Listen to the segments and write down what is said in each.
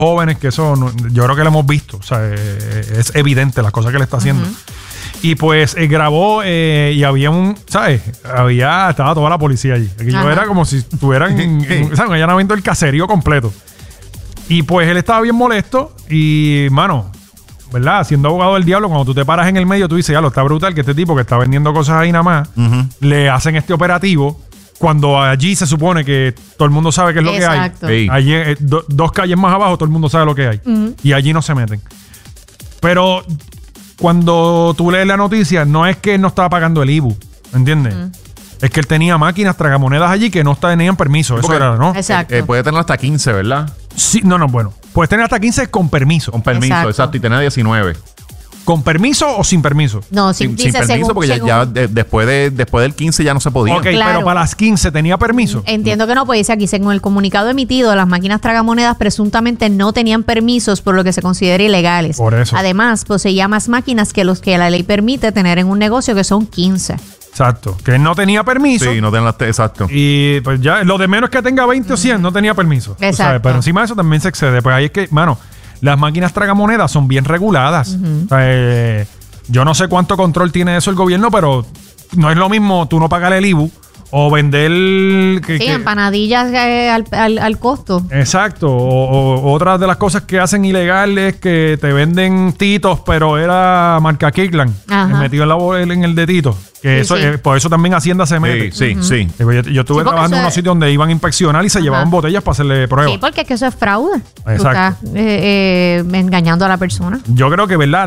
jóvenes, que eso yo creo que lo hemos visto. O sea, es evidente las cosas que le está haciendo. Y pues grabó y había estaba toda la policía allí. Aquello era como si estuvieran en un allanamiento del caserío completo. Y pues él estaba bien molesto y, mano, ¿verdad? Siendo abogado del diablo, cuando tú te paras en el medio, tú dices, ya lo está brutal que este tipo que está vendiendo cosas ahí nada más, le hacen este operativo cuando allí se supone que todo el mundo sabe qué es lo que hay. Allí, dos calles más abajo, todo el mundo sabe lo que hay. Y allí no se meten. Pero cuando tú lees la noticia, no es que él no estaba pagando el IBU, ¿entiendes? Es que él tenía máquinas tragamonedas allí que no tenían permiso. Eso era, ¿no? Exacto. Puede tener hasta 15, ¿verdad? Sí, bueno. Puedes tener hasta 15 con permiso. Con permiso, exacto. Y tener 19. ¿Con permiso o sin permiso? No, sin permiso, porque ya después del 15 ya no se podía. Ok, claro. Pero para las 15 tenía permiso. Entiendo que no, pues dice aquí, según el comunicado emitido, las máquinas tragamonedas presuntamente no tenían permisos, por lo que se considera ilegales. Por eso. Además, poseía más máquinas que los que la ley permite tener en un negocio, que son 15. Exacto. Que él no tenía permiso. Sí, no tenía exacto. Y pues ya, lo de menos que tenga 20 o 100, no tenía permiso. Exacto. Pero encima de eso también se excede. Pues ahí es que, mano, las máquinas tragamonedas son bien reguladas. O sea, yo no sé cuánto control tiene eso el gobierno, pero no es lo mismo tú no pagar el IBU o vender... empanadillas al costo. Exacto. O otras de las cosas que hacen ilegales que te venden titos, pero era marca Kirkland, metido en el de Tito. Que por eso también Hacienda se mete. Sí. Yo estuve trabajando en unos sitios donde iban a inspeccionar y se llevaban botellas para hacerle pruebas. Sí, porque es que eso es fraude. Exacto. Tú estás engañando a la persona. Yo creo que, ¿verdad?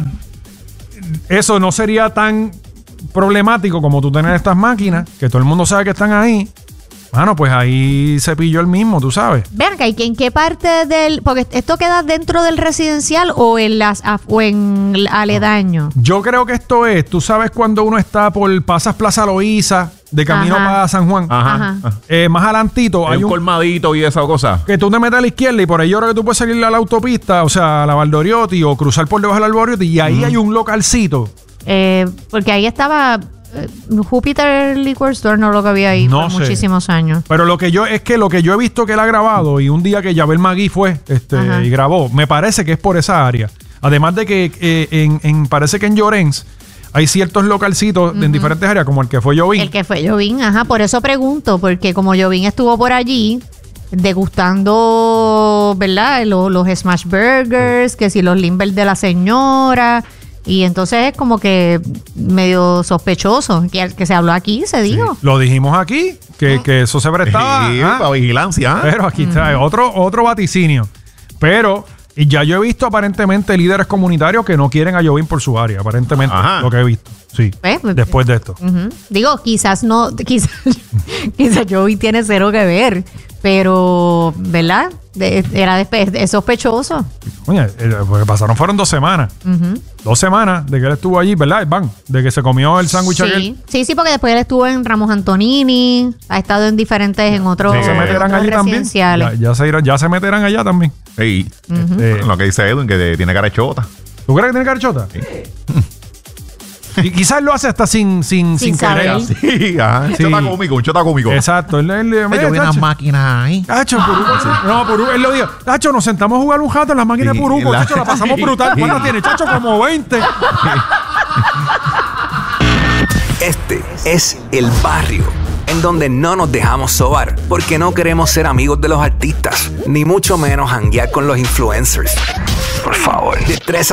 Eso no sería tan problemático como tú tener estas máquinas, que todo el mundo sabe que están ahí. Bueno, pues ahí se pilló el mismo, tú sabes. Vean que en qué parte del... Porque esto queda dentro del residencial o en el aledaño. Yo creo que esto es, tú sabes cuando uno está pasas Plaza Loíza, de camino para San Juan. Más adelantito hay un colmadito y esa cosa. Que tú te metes a la izquierda y por ahí yo creo que tú puedes salir a la autopista, o sea, a la Valdoriotti o cruzar por debajo del Valdoriotti y ahí hay un localcito. Porque ahí estaba... Júpiter Liquor Store, no lo que había ahí por muchísimos años. Pero lo que yo he visto que él ha grabado y un día que Yabel Magui fue y grabó, me parece que es por esa área. Además de que parece que en Llorens hay ciertos localcitos en diferentes áreas, como el que fue Jovín. El que fue Jovín, por eso pregunto, porque como Jovín estuvo por allí degustando, ¿verdad? Los smash burgers, que si los Limber de la señora... Y entonces es como que medio sospechoso que se habló aquí, se dijo. Sí, lo dijimos aquí, que eso se prestaba. Sí, para vigilancia. Pero aquí está otro vaticinio. Pero ya yo he visto aparentemente líderes comunitarios que no quieren a Jovín por su área, aparentemente. Lo que he visto. Sí, después de esto. Digo, quizás Jovín tiene cero que ver, pero, ¿verdad? Es sospechoso. Oye, porque fueron 2 semanas. 2 semanas de que él estuvo allí, ¿verdad, Iván? De que se comió el sándwich aquel. Sí, porque después él estuvo en Ramos Antonini, ha estado en en otros se meterán allí residenciales. Ya se meterán allá también. Sí. Lo que dice Edwin, que tiene cara de chota. ¿Tú crees que tiene cara de chota? Sí. Y quizás lo hace hasta sin querer. Sí, un chota cómico. Exacto. Yo vi unas máquinas ahí. Puruco. Él lo dijo. Chacho, nos sentamos a jugar un jato en las máquinas de Puruco. Chacho, la pasamos brutal. ¿Cuántas tiene? Chacho, como 20. Este es El Barrio, en donde no nos dejamos sobar, porque no queremos ser amigos de los artistas, ni mucho menos janguear con los influencers. Por favor, de 3